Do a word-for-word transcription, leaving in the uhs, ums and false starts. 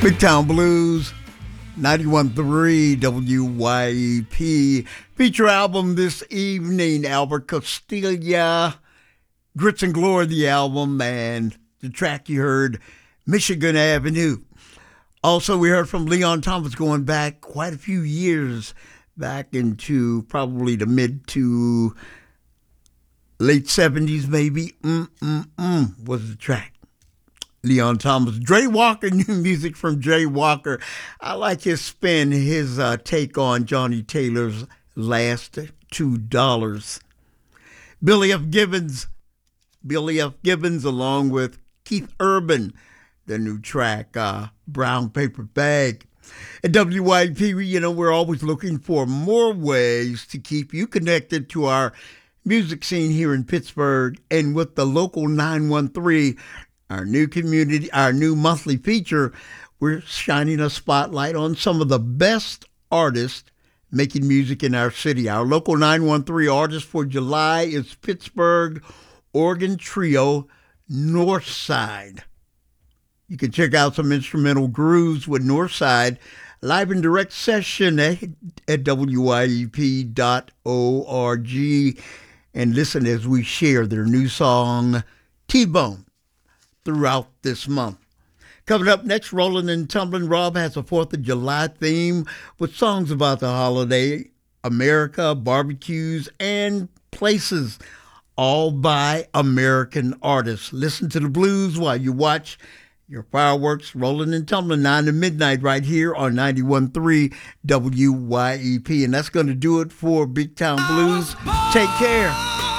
Big Town Blues, ninety-one point three W Y E P. Feature album this evening, Albert Castiglia, Grits and Glory, the album, and the track you heard, Michigan Avenue. Also, we heard from Leon Thomas going back quite a few years, back into probably the mid to late seventies, maybe. Mm-mm-mm was the track. Leon Thomas. Dre Walker, new music from Dre Walker. I like his spin, his uh, take on Johnny Taylor's Last Two Dollars. Billy F. Gibbons, Billy F. Gibbons, along with Keith Urban, the new track, uh, Brown Paper Bag. At W Y E P, you know, we're always looking for more ways to keep you connected to our music scene here in Pittsburgh, and with the local nine one three, our new community, our new monthly feature, we're shining a spotlight on some of the best artists making music in our city. Our local nine one three artist for July is Pittsburgh Organ Trio, Northside. You can check out some instrumental grooves with Northside, live and direct session at, at W Y E P dot org. And listen as we share their new song, T-Bone, throughout this month. Coming up next, Rolling and Tumbling. Rob has a fourth of July theme with songs about the holiday, America, barbecues, and places, all by American artists. Listen to the blues while you watch your fireworks. Rolling and Tumbling, nine to midnight, right here on ninety-one point three W Y E P. And that's going to do it for Big Town Blues. Take care.